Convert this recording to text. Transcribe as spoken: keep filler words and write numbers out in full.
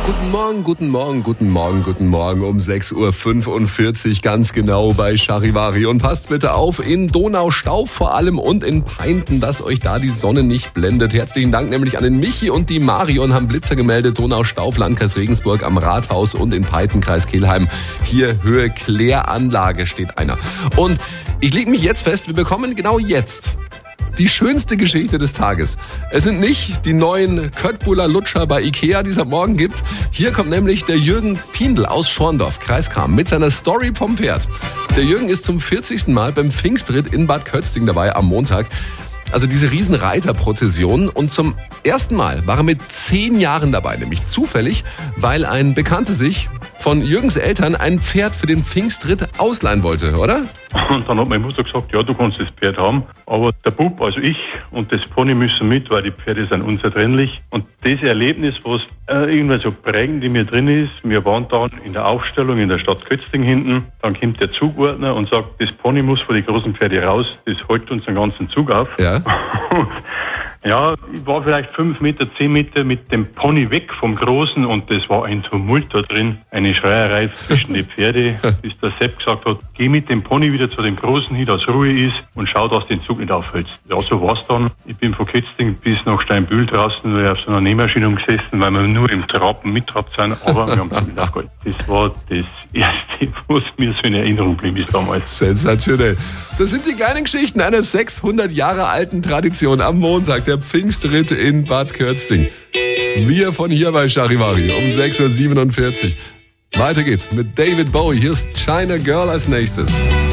Guten Morgen, guten Morgen, guten Morgen, guten Morgen um sechs Uhr fünfundvierzig ganz genau bei Charivari. Und passt bitte auf, in Donaustauf vor allem und in Peinten, dass euch da die Sonne nicht blendet. Herzlichen Dank nämlich an den Michi und die Marion, haben Blitzer gemeldet. Donaustauf, Landkreis Regensburg am Rathaus und in Peinten, Kreis Kelheim. Hier Höhe Kläranlage steht einer. Und ich lege mich jetzt fest, wir bekommen genau jetzt die schönste Geschichte des Tages. Es sind nicht die neuen Köttbuller Lutscher bei Ikea, die es ab morgen gibt. Hier kommt nämlich der Jürgen Piendl aus Schorndorf, Kreis Cham, mit seiner Story vom Pferd. Der Jürgen ist zum vierzigsten Mal beim Pfingstritt in Bad Kötzting dabei am Montag. Also diese riesen Reiterprozession. Und zum ersten Mal war er mit zehn Jahren dabei, nämlich zufällig, weil ein Bekannter sich von Jürgens Eltern ein Pferd für den Pfingstritt ausleihen wollte, oder? Und dann hat meine Mutter gesagt, ja, du kannst das Pferd haben, aber der Bub, also ich und das Pony müssen mit, weil die Pferde sind unzertrennlich. Und das Erlebnis, was äh, irgendwie so prägend in mir drin ist, wir waren dann in der Aufstellung in der Stadt Kötzting hinten, dann kommt der Zugordner und sagt, das Pony muss vor die großen Pferde raus, das hält uns den ganzen Zug auf. Ja. Ja, ich war vielleicht fünf Meter, zehn Meter mit dem Pony weg vom Großen und das war ein Tumult da drin, eine Schreierei zwischen die Pferde, bis der Sepp gesagt hat, geh mit dem Pony wieder zu dem Großen hin, dass Ruhe ist und schau, dass den Zug nicht aufhältst. Ja, so war's dann. Ich bin von Kötzting bis nach Steinbühl draußen auf so einer Nähmaschine gesessen, weil wir nur im Trappen mittrabt sind, aber wir haben es nicht aufgehalten. Das war das Erste, was mir so in Erinnerung blieb ist damals. Sensationell. Das sind die kleinen Geschichten einer sechshundert Jahre alten Tradition am Montag, der Pfingstritt in Bad Kötzting. Wir von hier bei Charivari um sechs Uhr siebenundvierzig. Weiter geht's mit David Bowie. Hier ist China Girl als nächstes.